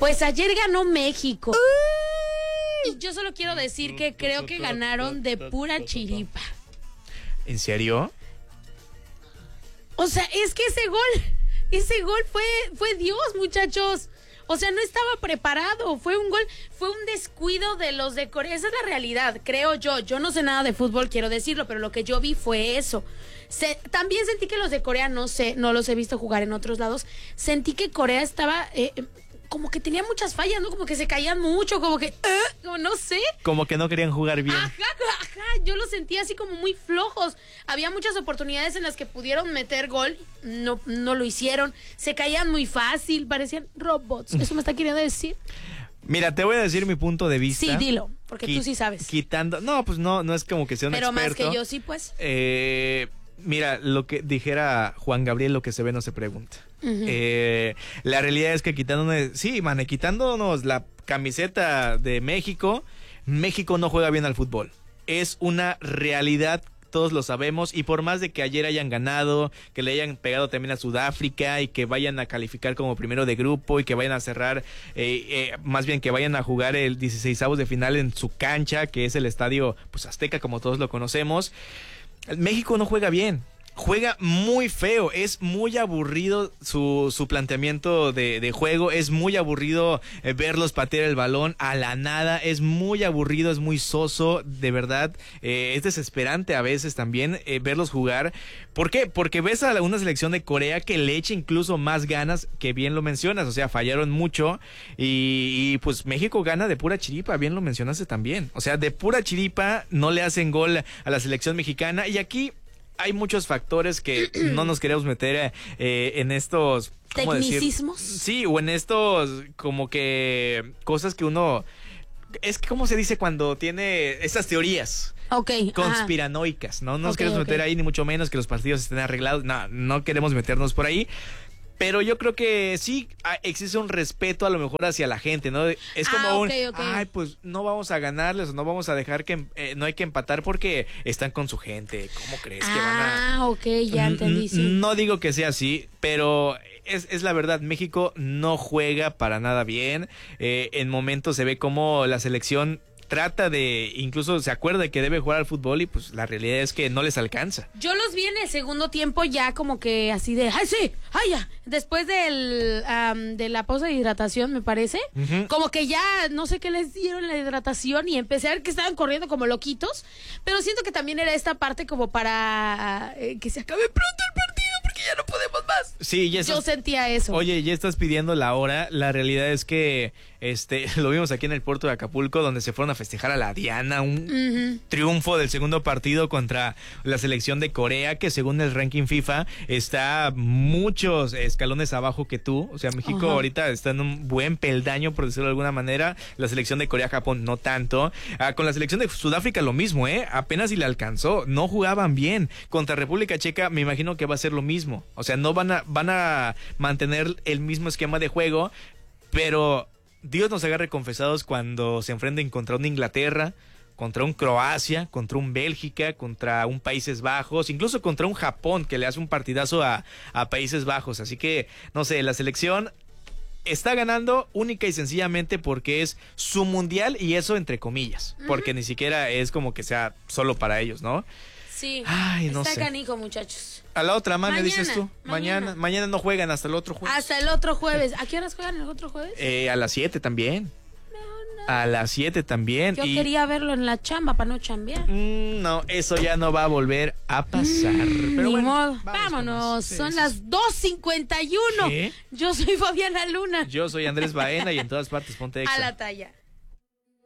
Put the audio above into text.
Pues ayer ganó México. Y yo solo quiero decir que creo que ganaron de pura chiripa. ¿En serio? O sea, es que ese gol fue Dios, muchachos. O sea, no estaba preparado, fue un descuido de los de Corea. Esa es la realidad, creo yo. Yo no sé nada de fútbol, quiero decirlo, pero lo que yo vi fue eso. También sentí que los de Corea, no sé, no los he visto jugar en otros lados. Sentí que Corea estaba como que tenía muchas fallas, ¿no? Como que se caían mucho, como que no sé. Como que no querían jugar bien. Ajá, yo los sentía así como muy flojos. Había muchas oportunidades en las que pudieron meter gol, no lo hicieron. Se caían muy fácil, parecían robots. ¿Eso me está queriendo decir? Mira, te voy a decir mi punto de vista. Sí, dilo, porque tú sí sabes. No, pues no es como que sea un Pero experto. más que yo sí, pues. Mira, lo que dijera Juan Gabriel, lo que se ve no se pregunta. La realidad es que quitándonos la camiseta de México no juega bien al fútbol. Es una realidad, todos lo sabemos, y por más de que ayer hayan ganado, que le hayan pegado también a Sudáfrica y que vayan a calificar como primero de grupo y que vayan a cerrar, más bien que vayan a jugar el 16avos de final en su cancha, que es el estadio pues Azteca, como todos lo conocemos, México no juega bien. Juega muy feo, es muy aburrido su planteamiento de juego, es muy aburrido verlos patear el balón a la nada, es muy aburrido, es muy soso, de verdad, es desesperante a veces también verlos jugar. ¿Por qué? Porque ves a una selección de Corea que le echa incluso más ganas, que bien lo mencionas, o sea, fallaron mucho y pues México gana de pura chiripa, bien lo mencionaste también, o sea, de pura chiripa no le hacen gol a la selección mexicana y aquí hay muchos factores que no nos queremos meter en estos ¿tecnicismos? Sí, o en estos como que cosas que uno... Es que, ¿cómo se dice cuando tiene estas teorías? Conspiranoicas, ¿no? No nos queremos meter ahí, ni mucho menos que los partidos estén arreglados. No queremos meternos por ahí. Pero yo creo que sí existe un respeto a lo mejor hacia la gente, ¿no? Es como ay, pues no vamos a ganarles o no vamos a dejar que no hay que empatar porque están con su gente. ¿Cómo crees que van a...? Ya entendí, sí. No digo que sea así, pero es la verdad, México no juega para nada bien. En momentos se ve como la selección trata de, incluso se acuerda de que debe jugar al fútbol y pues la realidad es que no les alcanza. Yo los vi en el segundo tiempo ya como que así de, ¡ay, sí! ¡Ay, ya! Después de la pausa de hidratación, me parece, como que ya no sé qué les dieron la hidratación y empecé a ver que estaban corriendo como loquitos, pero siento que también era esta parte como para que se acabe pronto el partido porque ya no podemos más. Sí, yo sentía eso. Oye, ya estás pidiendo la hora. La realidad es que lo vimos aquí en el puerto de Acapulco, donde se fueron a festejar a la Diana, un triunfo del segundo partido contra la selección de Corea, que según el ranking FIFA está muchos escalones abajo que tú. O sea, México ahorita está en un buen peldaño, por decirlo de alguna manera. La selección de Corea, Japón no tanto. Con la selección de Sudáfrica lo mismo, apenas si le alcanzó. No jugaban bien. Contra República Checa me imagino que va a ser lo mismo. O sea, no van a mantener el mismo esquema de juego, pero Dios nos agarre confesados cuando se enfrenten contra una Inglaterra, contra un Croacia, contra un Bélgica, contra un Países Bajos, incluso contra un Japón que le hace un partidazo a Países Bajos. Así que, no sé, la selección está ganando única y sencillamente porque es su mundial, y eso entre comillas, porque ni siquiera es como que sea solo para ellos, ¿no? Sí, ay, no está sé. Canijo, muchachos. A la otra mano, dices tú. Mañana no juegan, hasta el otro jueves. Hasta el otro jueves. ¿A qué horas juegan el otro jueves? A las 7 también. A las 7 también. Yo quería verlo en la chamba para no chambear. No, eso ya no va a volver a pasar. Pero ni bueno, modo. Vámonos. Sí, son las 2:51. ¿Qué? Yo soy Fabiana Luna. Yo soy Andrés Baena y en todas partes ponte Exa. A la talla.